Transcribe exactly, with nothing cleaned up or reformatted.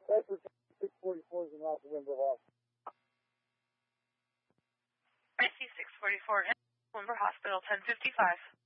That's for six forty-four is in Rock Wimber Hospital. I C six forty-four in Wimber Hospital, ten fifty-five.